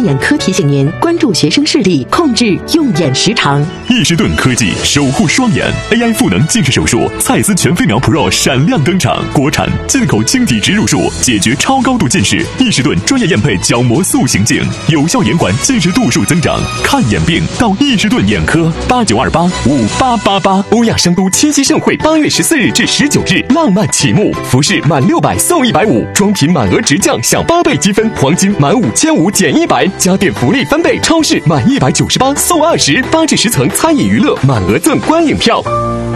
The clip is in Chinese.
眼科提醒您关注学生视力，控制用眼时长。 易士顿科技守护双眼 AI 赋能近视手术，蔡司全飞秒 Pro 闪亮登场，国产进口晶体植入术，解决超高度近视。易士顿专业验配角膜塑形镜，有效延缓近视度数增长。看眼病到易士顿眼科，89285888。欧亚生都七夕盛会8月14日至19日浪漫启幕，服饰满600送150，装品满额直降享8倍积分，黄金满5500减100，家电福利翻倍，超市满198送20，8至10层餐饮娱乐满额赠观影票。